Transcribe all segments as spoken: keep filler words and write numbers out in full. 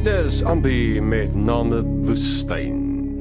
Dis Ambi met name Woestyn.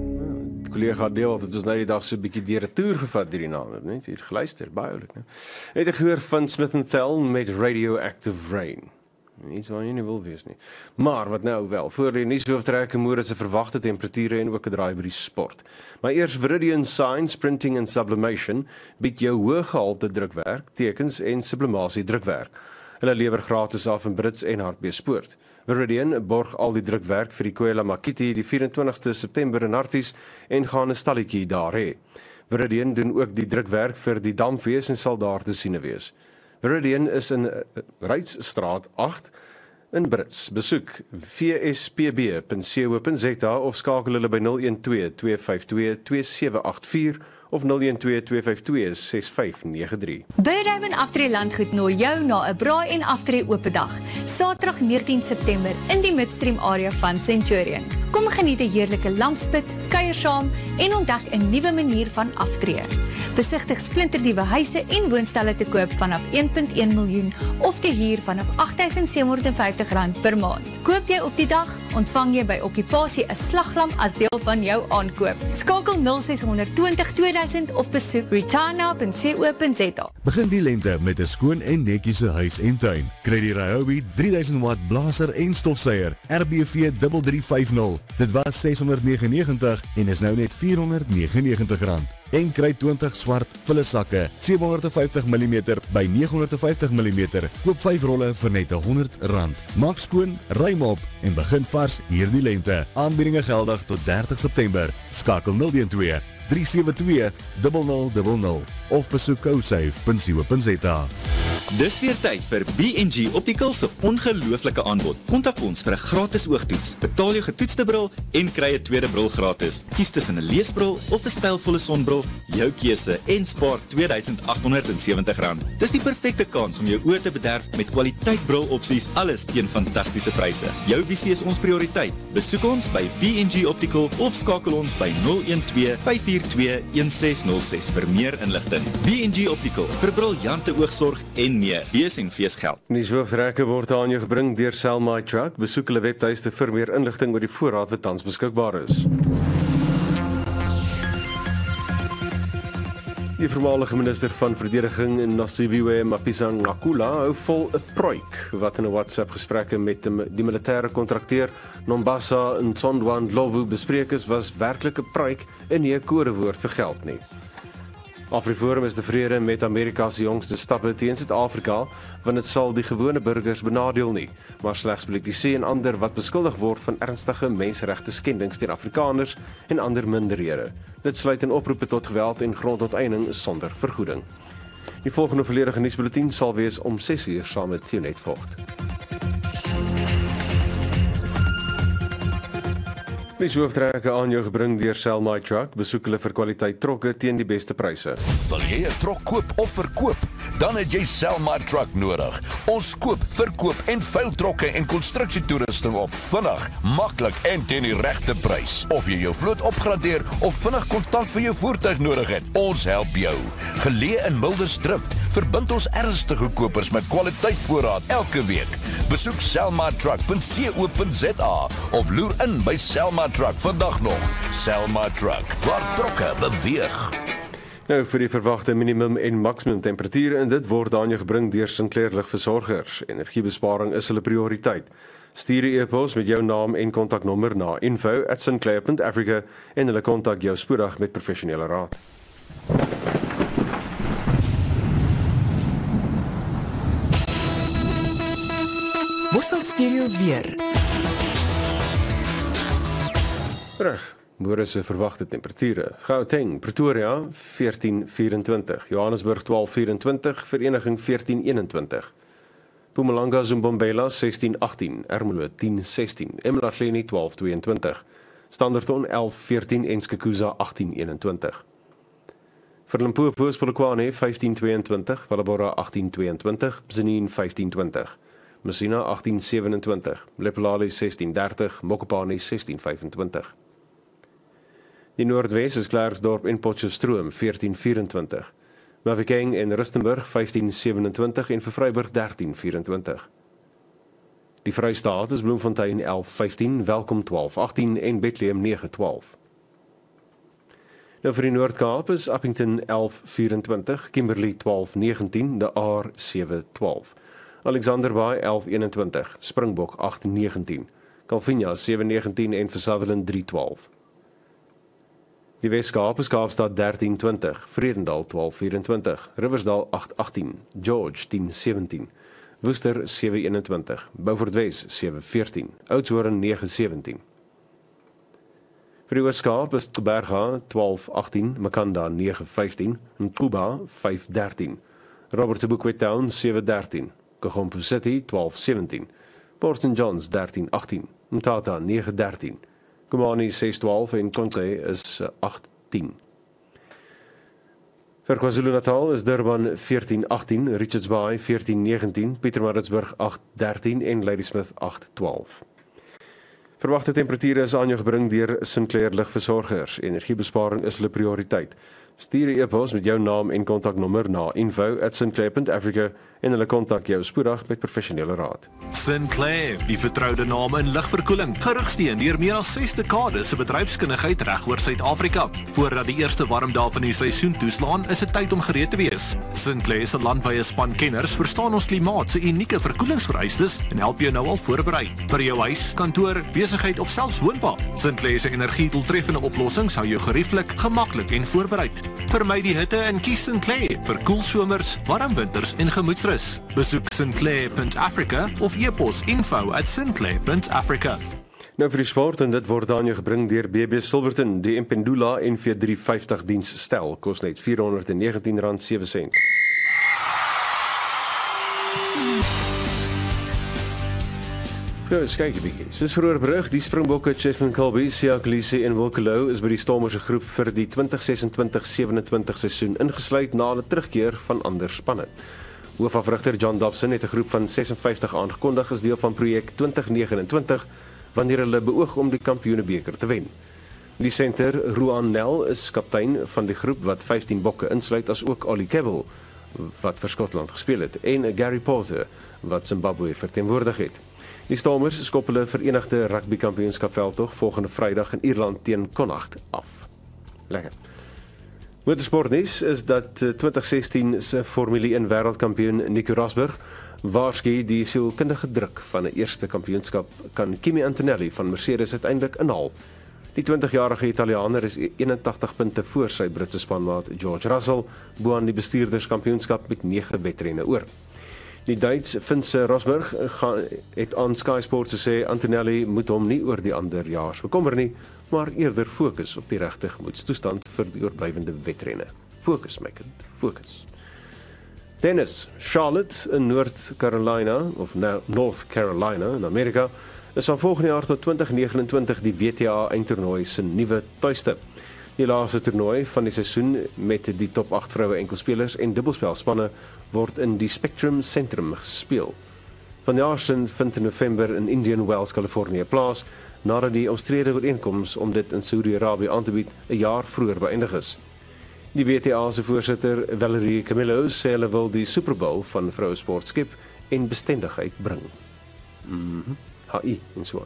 Die collega deel het ons nou die dag so 'n bietjie deur 'n toer gevat deur die name, net jy het geluister, baie oulik, né? Het jy gehoor van Smith and Thel met Radioactive Rain? Iets waar jy nie wil wees nie. Maar wat nou wel, voor die nuushoofdtrekke môre se verwagte temperature en ook 'n draai by die sport. Maar eers Viridian Science, Printing and Sublimation bied jou hoë gehalte drukwerk, tekens en sublimasie drukwerk. Hulle lewer gratis af in Brits en Hartbeespoort. Viridian borg al die drukwerk vir die Koela Makiti die vyf en twintigste September in Harties en gaan 'n stalletjie daar hê. Viridian doen ook die drukwerk vir die Damfees en sal daar te sien wees. Viridian is in Rydsstraat agt in Brits. Besoek v s p b punt co punt z a of skakel hulle by nul een twee twee vyf twee twee sewe agt vier of nul een twee twee vyf twee ses vyf nege drie. Birdhaven Aftree Landgoed nooi jou na 'n braai en aftree oop dag, Saterdag negentien September in die Midstream area van Centurion. Kom geniet 'n heerlike lampspit, kuier saam en ontdek 'n nuwe manier van aftree. Besigtig splinternuwe huise en woonstelle te koop vanaf een punt een miljoen of te huur vanaf agt duisend sewe honderd en vyftig rand per maand. Koop jy op die dag, ontvang jy by okkupasie 'n slaglamp as deel van jou aankoop. Skakel nul ses honderd twintig tweeduisend of besoek retana punt co punt z a. Begin die lente met 'n skoon en netjiese huis en tuin. Kry die Ryobi drie duisend watt blaser en stofsuier R B V drie drie vyf nul. Dit was ses honderd negenennegentig en is nou net vier honderd negenennegentig rand. En kry twintig swart vulle sakke, sewe honderd en vyftig millimeter by nege honderd en vyftig millimeter. Koop vyf rolle vir net honderd rand. Maak skoon, ruim op en begin vars hierdie lente. Aanbiedinge geldig tot dertig September. Skakel nul een twee drie sewe twee nul nul nul nul of besoek cosafe punt co punt z a. Dis weer tyd vir B en G Optical se ongelooflike aanbod. Kontak ons vir 'n gratis oogtoets. Betaal jou getoetste bril en kry 'n tweede bril gratis. Kies tussen 'n leesbril of 'n stylvolle sonbril, jou keuse en spaar twee duisend agt honderd en sewentig rand. Dis die perfekte kans om jou oë te bederf met kwaliteit brilopsies, alles teen fantastiese pryse. Jou visie is ons prioriteit. Besoek ons by B en G Optical of skakel ons by nul een twee vyf vier twee een ses nul ses vir meer inligting. B en G Optical vir briljante oogsorg en meer. Bees en fees geld. Die hoofdtrekke word aan jou gebring deur Sell My Truck. Besoek hulle webtuiste vir meer inligting oor die voorraad wat tans beskikbaar is. Die voormalige minister van Verdediging Nosiviwe Mapisa-Nqakula hou vol 'n proik wat in 'n WhatsApp gesprekke met die militêre kontrakteur Nombasa Nsondwa Ndlovu bespreek is, was werklik 'n proik en nie 'n kodewoord vir geld nie. AfriForum is tevrede met Amerika se jongste stappe teen Suid-Afrika, want dit sal die gewone burgers benadeel nie, maar slegs politici en ander wat beskuldig word van ernstige menseregte skendings teen Afrikaners en ander minderhede. Dit sluit in oproepe tot geweld en grondonteeneming sonder vergoeding. Die volgende volledige nuusbulletin sal wees om ses uur saam met Tionet Vogt. Die hoofdtrekke aan jou gebring deur Sell My Truck. Besoek hulle vir kwaliteit trokke teen die beste pryse. Wil jy 'n trok koop of verkoop? Dan het jy Sell My Truck nodig. Ons koop, verkoop en veil trokke en konstruksietoerusting op vinnig, maklik en teen die regte prys. Of jy jou vloot opgradeer of vinnig kontant vir jou voertuig nodig het, ons help jou. Geleë in Mildersdrift, verbind ons ernstige kopers met kwaliteit voorraad elke week. Besoek sell my truck punt co punt z a of loer in by Sell My Truck vandag nog. Sell My Truck, waar trokke beweeg. Nou vir die verwagte minimum en maksimum temperature, en dit word aan jou gebring deur Sinclair Ligversorgers. Energiebesparing is hulle prioriteit. Stuur 'n e-pos met jou naam en kontaknommer na info at sinclair punt africa en hulle kontak jou spoedig met professionele raad. Worstel Stereo weer. Reg. Môre se verwagte temperature. Gauteng, Pretoria veertien vyf-en-twintig, Johannesburg twaalf vyf-en-twintig, Vereniging veertien een-en-twintig, Mpumalanga Zimbombela sestien agtien, Ermelo tien sestien, eMlahleni twaalf twee-en-twintig, Standerton elf veertien en Skukuza agtien een-en-twintig. Vir Limpopo Polokwane vyftien twee-en-twintig, Phalaborwa agtien twee-en-twintig, Mzanini vyftien twintig, Messina agtien sewe-en-twintig, Lephalale sestien dertig, Mokopane sestien vyf-en-twintig. Die Noordwes is Klerksdorp en Potchefstroom veertien vyf-en-twintig. Mafeking en Rustenburg vyftien sewe-en-twintig en vir Vryburg dertien vyf-en-twintig. Die Vrystaat is Bloemfontein elf vyftien, Welkom twaalf agtien en Bethlehem nege twaalf. Nou vir die Noord-Kaap is Appington elf vyerentwintig, Kimberley twaalf negentien, De Aar sewe twaalf. Alexander Bay elf eenentwintig, Springbok agt negentien, Calvinia sewe negentien en vir Sutherland drie twaalf. Die Wes-Kaap is Kaapstad dertien twintig, Vredendal twaalf vyerentwintig, Riversdal agt agtien, George tien sewentien, Worcester sewe eenentwintig, Beaufort Wes sewe veertien, Oudtshoorn nege sewentien. Vir die Oos-Kaap is Berga twaalf agtien, Makanda nege vyftien, Mkuba vyf dertien, Robert Sebokwe Town sewe dertien, Kagompo City twaalf sewentien, Port Saint John's dertien agtien, Mthatha nege dertien, Komani ses twaalf en Konke is agt tien. Vir KwaZulu-Natal is Durban veertien agtien, Richards Bay veertien negentien, Pietermaritzburg agt dertien en Ladysmith agt twaalf. Verwagte temperature is aan jou gebring deur Sinclair Ligversorgers. Energiebesparing is hulle prioriteit. Stuur 'n e-pos met jou naam en kontaknommer na info at sinclair dot africa en hulle kontak jou spoedig met professionele raad. Sinclair, die vertroude naam in ligverkoeling, gerugsteun deur meer as ses dekades se bedryfskundigheid regoor Suid-Afrika. Voordat die eerste warm dae van die seisoen toeslaan, is dit tyd om gereed te wees. Sinclair se landwyse span kenners verstaan ons klimaat se unieke verkoelingsvereistes en help jou nou al voorberei vir jou huis, kantoor, besigheid of selfs woonwa. Sinclair se energiedoeltreffende oplossings hou jou gerieflik, gemaklik en voorbereid. Vermy die hitte en kies Sinclair vir koel somers, warm winters en gemoedsrus. Besoek sinclair dot africa of e-pos info at sinclair dot africa. Nou vir die sport en dit word aan jou gebring deur B B Silverton. Die Impendula N V drie vyftig diens stel kos net vierhonderdnegentien rand sewe sent. Ja, kyk 'n bietjie. Soos vroeër berig, die Springbokke Cheslin Colby, Siya Kolisi en Wilco Louw is by die Stormers se groep vir die twintig sesentwintig sewenentwintig seisoen ingesluit na hulle terugkeer van ander spanne. Hoofafrigter John Dobson het 'n groep van sesenvyftig aangekondig as deel van projek twintig negenentwintig wanneer hulle beoog om die Kampioenebeker te wen. Die senter Ruan Nel is kaptein van die groep wat vyftien bokke insluit, as ook Ollie Campbell wat vir Skotland gespeel het en Gary Porter wat Zimbabwe verteenwoordig het. Die Stormers skop hulle Verenigde Rugby Kampioenskap veldtog volgende Vrydag in Ierland teen Connacht af. Lekker. Motorsportnuus is dat twintig sestien se Formule een wêreldkampioen Nico Rosberg waarsku die sielkundige druk van 'n eerste kampioenskap kan Kimi Antonelli van Mercedes uiteindelik inhaal. Die twintigjarige Italiaaner is eenentagtig punte voor sy Britse spanmaat George Russell, bo aan die bestuurderskampioenskap met nege wedrenne oor. Die Duits-Finse Rosberg gaan, het aan Sky Sports gesê Antonelli moet hom nie oor die ander jaars bekommer nie, maar eerder fokus op die regte gemoedstoestand vir die oorblywende wedrenne. Fokus, my kind, fokus. Tennis. Charlotte in North Carolina, of North Carolina in Amerika, is van volgende jaar tot twintig negenentwintig die W T A eindtoernooi se nuwe tuiste. Die laaste toernooi van die seisoen met die top agt vroue enkelspelers en dubbelspelspanne word in die Spectrum Sentrum gespeel. Vanjaar vind in November in Indian Wells, Kalifornië plaas, nadat die omstrede ooreenkoms om dit in Saudi-Arabië aan te bied 'n jaar vroeër beëindig is. Die W T A se voorsitter Valerie Camillo sê hulle wil die Super Bowl van vrouesport skep en bestendigheid bring. Mhm. H I en so.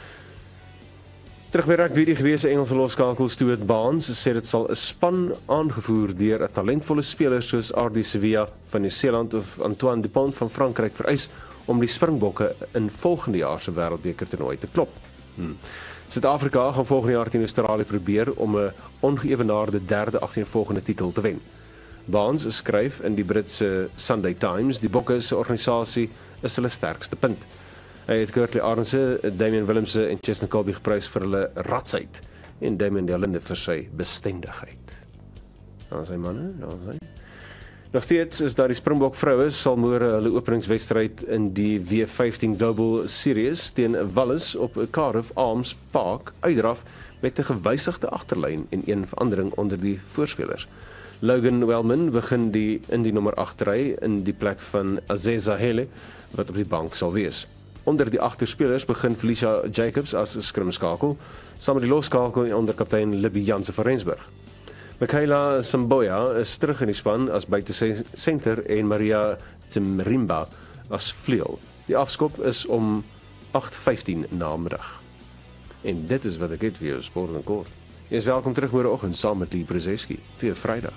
Terug by rugby, die gewese Engelse loskakel Stuart Barnes sê dit sal 'n span aangevoer deur 'n talentvolle speler soos R D Sevilla van Nieu-Seeland of Antoine Dupont van Frankryk vereis om die Springbokke in volgende jaar se wêreldbeker toernooi te klop. Hmm. Suid-Afrika gaan volgende jaar teen Australië probeer om 'n ongeëvenaarde derde agtereenvolgende titel te wen. Barnes skryf in die Britse Sunday Times, die Bokke se organisasie is hulle sterkste punt. Hy het Kurtley Arendse, Damian Willemse en Cheslin Colby geprys vir hulle ratsheid en Damian Delinde vir sy bestendigheid. Daar sy manne, daar sy. Nog steeds is daar die Springbok vroue sal môre hulle openingswedstryd in die W vyftien Global Series teen Wallis op Cardiff Arms Park uitdraf met 'n gewysigde agterlyn en een verandering onder die voorspelers. Logan Wellman begin die in die nommer agt ry in die plek van Azeza Hele wat op die bank sal wees. Onder die agterspelers begin Felicia Jacobs as skrimskakel, saam met die loskakel onder kaptein Libby Jansen van Rensburg. Michaela Samboya is terug in die span as buitesenter en Maria Tsimrimba as vleuel. Die afskop is om agt vyftien namiddag. En dit is wat ek het vir jou sport en kort. Jy is welkom terug môreoggend saam met Lee Brzeski vir Vrydag.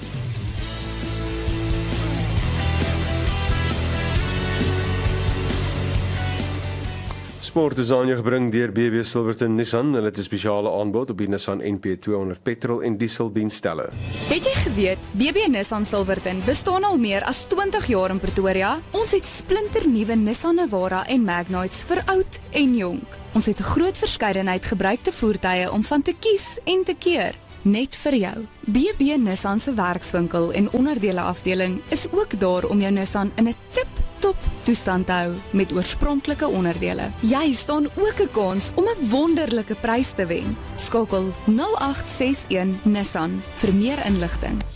Sport is aan jou gebring deur B B Silverton Nissan. Hulle het 'n spesiale aanbod op die Nissan N P tweehonderd petrol en diesel dienstelle. Het jy geweet, B B Nissan Silverton bestaan al meer as twintig jaar in Pretoria? Ons het splinternuwe Nissan Navara en Magnites vir oud en jonk. Ons het 'n groot verskeidenheid gebruikte voertuie om van te kies en te keer. Net vir jou. B B Nissan se werkswinkel en onderdele afdeling is ook daar om jou Nissan in 'n tip-top toestand te hou met oorspronklike onderdele. Jy staan ook 'n kans om 'n wonderlike prys te wen. Skakel nul agt ses een Nissan vir meer inligting.